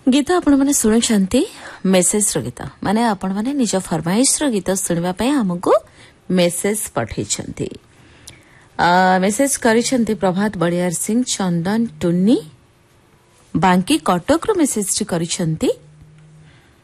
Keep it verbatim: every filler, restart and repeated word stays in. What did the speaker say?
गीत आपण मैंने शुणुंट मेसेज रो गीत माने आपण मैंने निज फरमाइश रो गीत शुणा आमको मेसेज पठे मेसेज करिसेंती प्रभात बड़ियार सिंह चंदन टुन्नी बांकी कटक रो मेसेज करिसेंती